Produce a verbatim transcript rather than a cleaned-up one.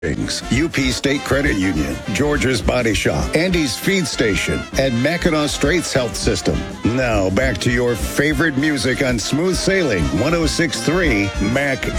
U P State Credit Union, George's Body Shop, Andy's Feed Station, and Mackinac Straits Health System. Now back to your favorite music on Smooth Sailing one oh six point three Mac